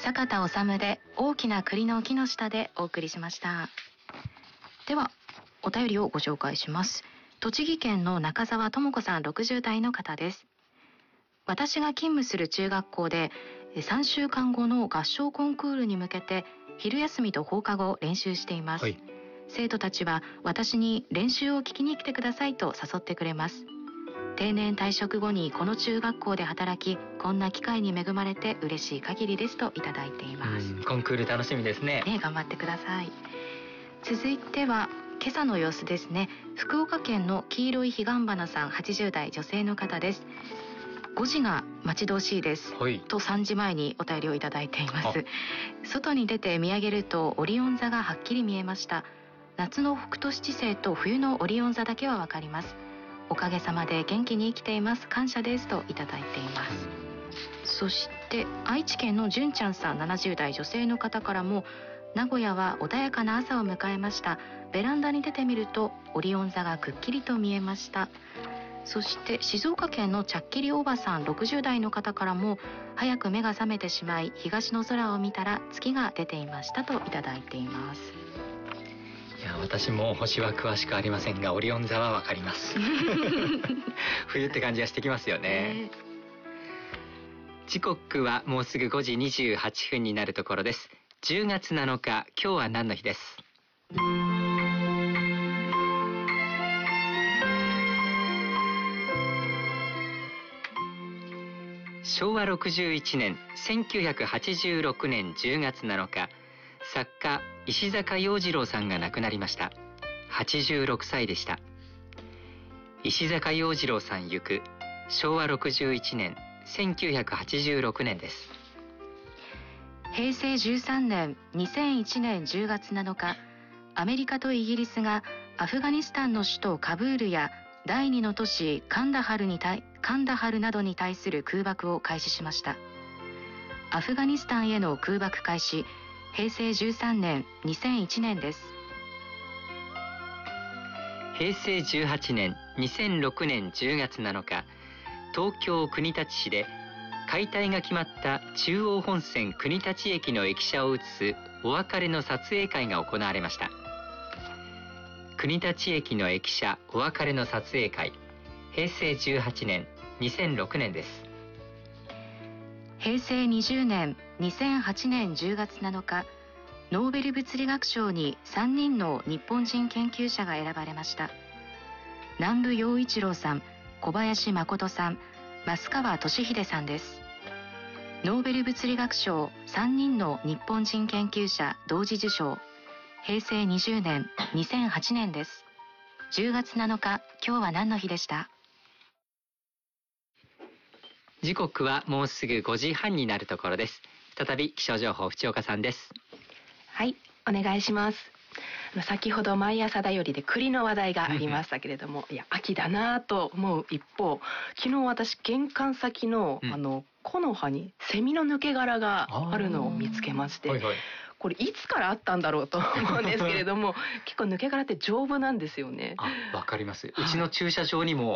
坂田治で大きな栗の木の下でお送りしました。ではお便りをご紹介します。栃木県の中澤智子さん、60代の方です。私が勤務する中学校で3週間後の合唱コンクールに向けて昼休みと放課後練習しています、生徒たちは私に練習を聞きに来てくださいと誘ってくれます。定年退職後にこの中学校で働き、こんな機会に恵まれて嬉しい限りですといただいています。 コンクール楽しみですね。 頑張ってください。続いては今朝の様子ですね。福岡県の黄色い彼岸花さん、80代女性の方です。5時が待ち遠しいです、と3時前にお便りをいただいています。外に出て見上げるとオリオン座がはっきり見えました。夏の北斗七星と冬のオリオン座だけはわかります。おかげさまで元気に生きています、感謝ですといただいています。そして愛知県の純ちゃんさん、70代女性の方からも、名古屋は穏やかな朝を迎えました。ベランダに出てみるとオリオン座がくっきりと見えました。そして静岡県のちゃっきりおばさん、60代の方からも、早く目が覚めてしまい東の空を見たら月が出ていましたといただいています。 いや、私も星は詳しくありませんがオリオン座はわかります冬って感じがしてきますよね、時刻はもうすぐ5時28分になるところです。10月7日、今日は何の日です？昭和61年1986年10月7日、作家石坂洋次郎さんが亡くなりました。86歳でした。石坂洋次郎さん行く昭和61年1986年です。 平成13年2001年10月7日、アメリカとイギリスがアフガニスタンの首都カブールや第2の都市カンダハルなどに対する空爆を開始しました。アフガニスタンへの空爆開始、平成13年2001年です。 平成18年2006年10月7日、東京国立市で解体が決まった中央本線国立駅の駅舎を写すお別れの撮影会が行われました。国立駅の駅舎お別れの撮影会、平成18年2006年です。 平成20年2008年10月7日、ノーベル物理学賞に3人の日本人研究者が選ばれました。南部陽一郎さん、小林誠さん、増川俊秀さんです。ノーベル物理学賞3人の日本人研究者同時受賞、平成20年2008年です。10月7日、今日は何の日でした？ 時刻はもうすぐ5時半になるところです。再び気象情報、淵岡さんです。 はい、お願いします。先ほど毎朝だよりで栗の話題がありましたけれども、いや秋だなと思う一方、昨日私玄関先の、木の葉にセミの抜け殻があるのを見つけまして、これいつからあったんだろうと思うんですけれども結構抜け殻って丈夫なんですよね。 わかります。うちの駐車場にも